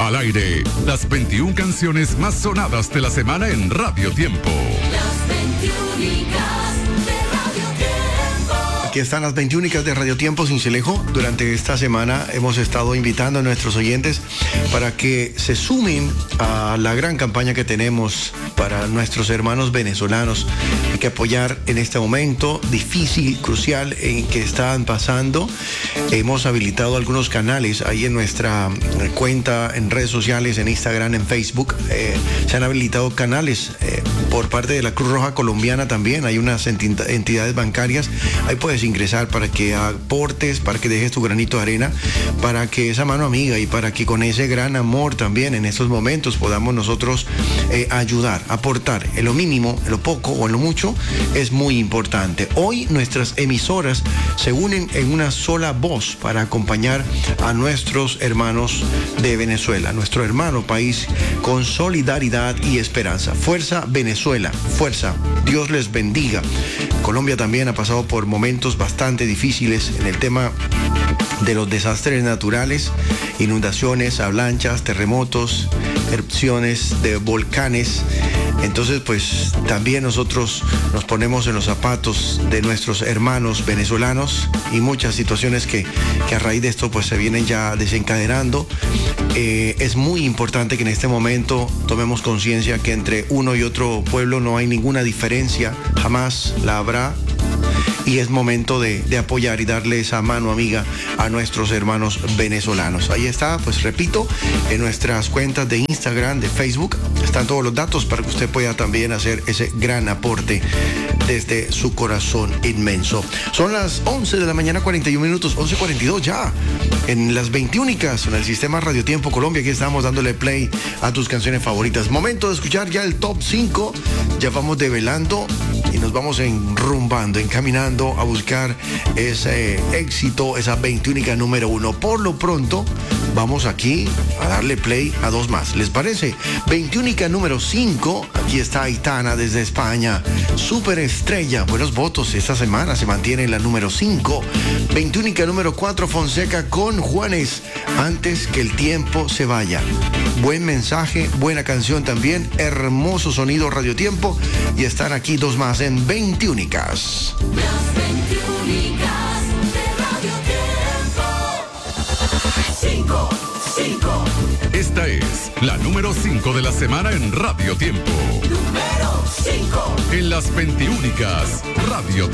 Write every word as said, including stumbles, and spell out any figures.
Al aire, las veintiuna canciones más sonadas de la semana en Radio Tiempo. Las veintiúnicas de Radio Tiempo. Aquí están las veintiúnicas de Radio Tiempo Sincelejo. Durante esta semana hemos estado invitando a nuestros oyentes para que se sumen a la gran campaña que tenemos para nuestros hermanos venezolanos. Hay que apoyar en este momento difícil, crucial en que están pasando. Hemos habilitado algunos canales ahí en nuestra cuenta en redes sociales, en Instagram, en Facebook. Eh, se han habilitado canales eh, por parte de la Cruz Roja Colombiana también. Hay unas enti- entidades bancarias. Ahí puedes ingresar para que aportes, para que dejes tu granito de arena, para que esa mano amiga y para que con ese gran amor también en estos momentos podamos nosotros eh, ayudar, aportar. En lo mínimo, en lo poco o en lo mucho es muy importante. Hoy nuestras emisoras se unen en una sola voz para acompañar a nuestros hermanos de Venezuela, nuestro hermano país, con solidaridad y esperanza. Fuerza Venezuela, fuerza, Dios les bendiga. Colombia también ha pasado por momentos bastante difíciles en el tema de los desastres naturales, inundaciones, avalanchas, terremotos, erupciones de volcanes. Entonces, pues también nosotros nos ponemos en los zapatos de nuestros hermanos venezolanos y muchas situaciones que, que a raíz de esto pues se vienen ya desencadenando. Eh, es muy importante que en este momento tomemos conciencia que entre uno y otro pueblo no hay ninguna diferencia, jamás la habrá. Y es momento de, de apoyar y darle esa mano amiga a nuestros hermanos venezolanos. Ahí está, pues repito, en nuestras cuentas de Instagram, de Facebook, están todos los datos para que usted pueda también hacer ese gran aporte desde su corazón inmenso. Son las once de la mañana, cuarenta y un minutos, once cuarenta y dos ya, en las veintiúnicas, en el sistema Radio Tiempo Colombia. Aquí estamos dándole play a tus canciones favoritas. Momento de escuchar ya el top cinco, ya vamos develando y nos vamos enrumbando, encaminando a buscar ese éxito, esa veintiúnica número uno. Por lo pronto, vamos aquí a darle play a dos más. ¿Les parece? veintiúnica número cinco, aquí está Aitana desde España. Superestrella, buenos votos esta semana, se mantiene en la número cinco. veintiúnica número cuatro, Fonseca con Juanes, Antes que el tiempo se vaya. Buen mensaje, buena canción también, hermoso sonido Radio Tiempo, y están aquí dos más en veintiúnicas. Las veintiúnicas de Radio Tiempo. Cinco, cinco. Esta es la número cinco de la semana en Radio Tiempo. Número cinco. En las veintiúnicas, Radio